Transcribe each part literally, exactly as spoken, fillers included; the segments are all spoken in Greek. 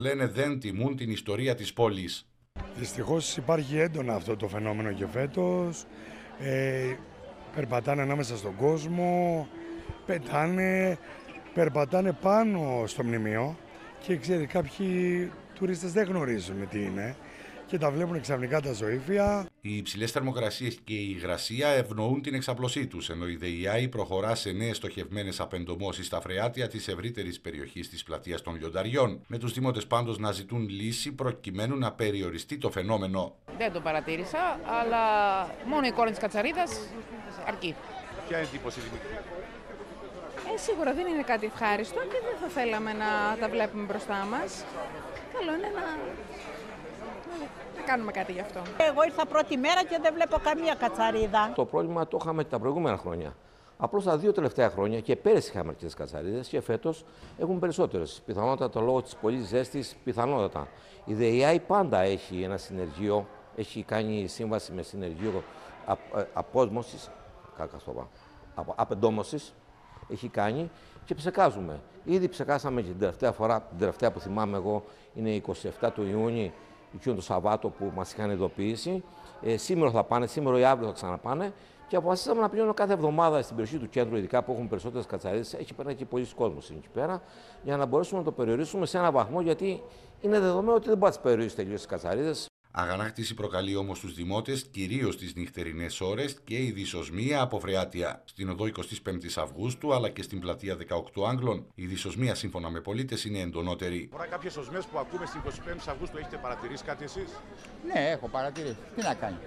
Λένε δεν τιμούν την ιστορία της πόλης. Δυστυχώς υπάρχει έντονα αυτό το φαινόμενο και φέτος. Ε, περπατάνε ανάμεσα στον κόσμο, πετάνε, περπατάνε πάνω στο μνημείο και ξέρει κάποιοι τουρίστες δεν γνωρίζουν τι είναι και τα βλέπουν ξαφνικά τα ζωήφια. Οι υψηλές θερμοκρασίες και η υγρασία ευνοούν την εξαπλωσή τους, ενώ η ΔΕΙΑΗ προχωρά σε νέες στοχευμένες απεντομώσεις στα φρεάτια της ευρύτερης περιοχής της πλατείας των Λιονταριών, με τους δημότες πάντως να ζητούν λύση προκειμένου να περιοριστεί το φαινόμενο. Δεν το παρατήρησα, αλλά μόνο η εικόνα της κατσαρίδας αρκεί. Ποια είναι η εντύπωση, Δημήτρη? Ε, σίγουρα δεν είναι κάτι ευχάριστο και δεν θα θέλαμε να τα βλέπουμε μπροστά μας. Καλό είναι να, να κάνουμε κάτι γι' αυτό. Εγώ ήρθα πρώτη μέρα και δεν βλέπω καμία κατσαρίδα. Το πρόβλημα το είχαμε τα προηγούμενα χρόνια. Απλώς τα δύο τελευταία χρόνια και πέρυσι είχαμε αρκετές κατσαρίδες και φέτος έχουμε περισσότερες. Πιθανότατα λόγω της πολλής ζέστης, πιθανότατα. Η ΔΕΙΑΗ πάντα έχει ένα συνεργείο, έχει κάνει σύμβαση με συνεργείο απόσμωσης, απεντόμωσης, έχει κάνει και ψεκάζουμε. Ήδη ψεκάσαμε και την τελευταία φορά, την τελευταία που θυμάμαι εγώ είναι είκοσι επτά του Ιούνιου, εκείνο το Σαββάτο που μας είχαν ειδοποιήσει. Ε, σήμερα θα πάνε, σήμερα ή αύριο θα ξαναπάνε και αποφασίσαμε να πηγαίνουμε κάθε εβδομάδα στην περιοχή του κέντρου, ειδικά που έχουν περισσότερες κατσαρίδες, έχει περάσει και πολλοί κόσμος εκεί πέρα, για να μπορέσουμε να το περιορίσουμε σε έναν βαθμό, γιατί είναι δεδομένο ότι δεν μπορεί να τις περιορίσει τελείως τις κατσαρίδες. Αγανάκτηση προκαλεί όμως τους δημότες, κυρίως τις νυχτερινές ώρες και η δυσοσμία από φρεάτια. Στην οδό εικοστή πέμπτη Αυγούστου αλλά και στην πλατεία δεκαοκτώ Άγγλων, η δυσοσμία σύμφωνα με πολίτες είναι εντονότερη. Τώρα κάποιες οσμές που ακούμε στην εικοστή πέμπτη Αυγούστου, έχετε παρατηρήσει κάτι εσείς? Ναι, έχω παρατηρήσει. Τι να κάνει.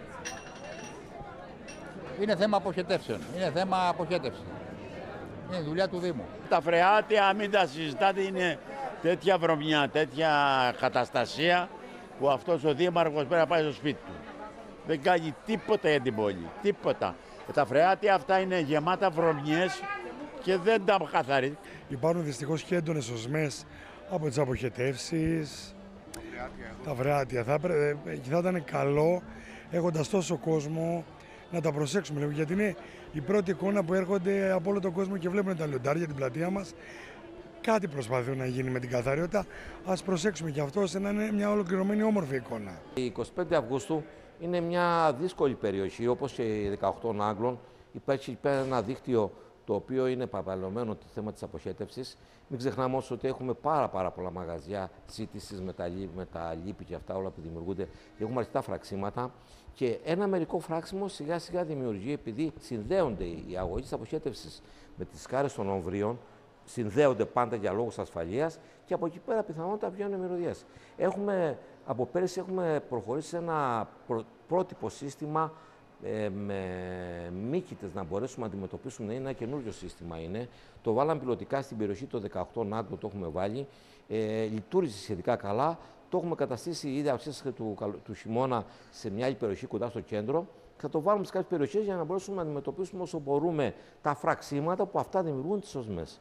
Είναι θέμα αποχετεύσεων. Είναι θέμα αποχέτευση. Είναι δουλειά του Δήμου. Τα φρεάτια, μην τα συζητάτε, είναι τέτοια βρωμιά, τέτοια καταστασία, που αυτός ο δήμαρχος πρέπει να πάει στο σπίτι του. Δεν κάνει τίποτα για την πόλη, τίποτα. Τα φρεάτια αυτά είναι γεμάτα βρωμιές και δεν τα καθαρίζει. Υπάρχουν δυστυχώς και έντονες οσμές από τις αποχετεύσεις, τα φρεάτια. Θα, θα ήταν καλό, έχοντας τόσο κόσμο, να τα προσέξουμε, γιατί είναι η πρώτη εικόνα που έρχονται από όλο τον κόσμο και βλέπουν τα λιοντάρια, την πλατεία μας. Κάτι προσπαθούν να γίνει με την καθαριότητα. Ας προσέξουμε και αυτό ώστε να είναι μια ολοκληρωμένη όμορφη εικόνα. Η εικοστή πέμπτη Αυγούστου είναι μια δύσκολη περιοχή, όπως και η δεκαοκτώ Άγγλων. Υπάρχει εκεί πέρα ένα δίκτυο το οποίο είναι παπαλωμένο το θέμα της αποχέτευσης. Μην ξεχνάμε όμως ότι έχουμε πάρα, πάρα πολλά μαγαζιά ζήτησης με τα, με τα λίπη και αυτά όλα που δημιουργούνται. Έχουμε αρκετά φραξίματα και ένα μερικό φράξιμο σιγά σιγά δημιουργεί, επειδή συνδέονται οι αγωγοί της αποχέτευσης με τις σκάρες των ομβρίων, συνδέονται πάντα για λόγους ασφαλείας και από εκεί πέρα πιθανότατα βγαίνουν μυρωδιές. Έχουμε, από πέρυσι έχουμε προχωρήσει σε ένα προ, πρότυπο σύστημα ε, με μύκητες να μπορέσουμε να αντιμετωπίσουμε. Είναι ένα καινούριο σύστημα είναι. Το βάλαμε πιλωτικά στην περιοχή το δεκαοκτώ Άγγλων, το έχουμε βάλει. Ε, λειτουργήσε σχετικά καλά. Το έχουμε καταστήσει ήδη αρχές του, του χειμώνα σε μια άλλη περιοχή κοντά στο κέντρο. Θα το βάλουμε σε κάποιες περιοχές για να μπορέσουμε να αντιμετωπίσουμε όσο μπορούμε τα φραξίματα που αυτά δημιουργούν τις οσμές.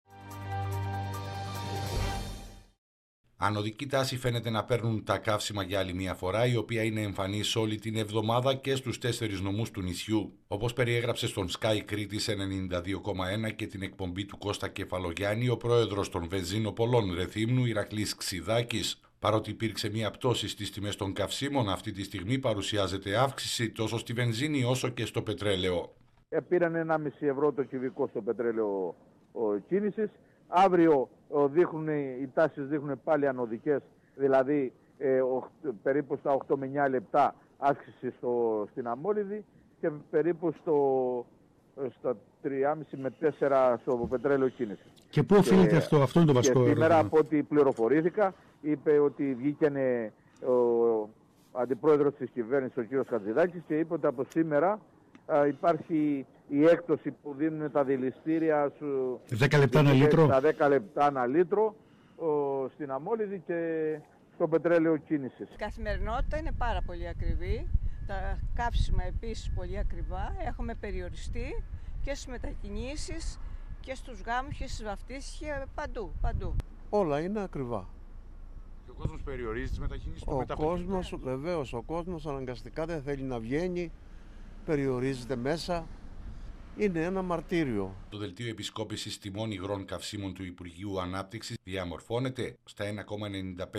Ανωδική τάση φαίνεται να παίρνουν τα καύσιμα για άλλη μια φορά, η οποία είναι εμφανής όλη την εβδομάδα και στους τέσσερις νομούς του νησιού. Όπως περιέγραψε στον Sky Κρήτης ενενήντα δύο κόμμα ένα και την εκπομπή του Κώστα Κεφαλογιάννη, ο πρόεδρος των βενζίνοπολών Ρεθύμνου, Ηρακλής Ξιδάκης. Παρότι υπήρξε μια πτώση στις τιμές των καυσίμων, αυτή τη στιγμή παρουσιάζεται αύξηση τόσο στη βενζίνη όσο και στο πετρέλαιο. Ε, πήραν ένα κόμμα πέντε ευρώ το κυβικό στο πετρέλαιο κίνησης. Αύριο δείχνουν, οι τάσεις δείχνουν πάλι ανωδικές, δηλαδή ε, ο, περίπου στα οκτώ με εννιά λεπτά αύξηση στο, στην αμόλυδη και περίπου στο, στα τρία κόμμα πέντε με τέσσερα στο πετρέλαιο κίνηση. Και πού οφείλεται αυτό, αυτό είναι το βασικό ερώτημα. Σήμερα από ό,τι πληροφορήθηκα, είπε ότι βγήκανε ο αντιπρόεδρος της κυβέρνησης, ο κ. Χατζηδάκης, και είπε ότι από σήμερα α, υπάρχει η έκπτωση που δίνουν τα δηληστήρια σου δέκα λεπτά ένα λίτρο. Τα δέκα λεπτά ένα λίτρο ο, στην αμόλυδη και στο πετρέλαιο κίνησης. Η καθημερινότητα είναι πάρα πολύ ακριβή. Τα καύσιμα επίσης πολύ ακριβά. Έχουμε περιοριστεί και στις μετακινήσεις και στους γάμους και στις βαφτίσεις και παντού, παντού. Όλα είναι ακριβά. Και ο κόσμος περιορίζει τις μετακινήσεις. Ο κόσμος, βεβαίως, ο κόσμος αναγκαστικά δεν θέλει να βγαίνει, περιορίζεται μέσα. Είναι ένα μαρτύριο. Το δελτίο επισκόπησης τιμών υγρών καυσίμων του Υπουργείου Ανάπτυξης διαμορφώνεται στα ένα κόμμα ενενήντα πέντε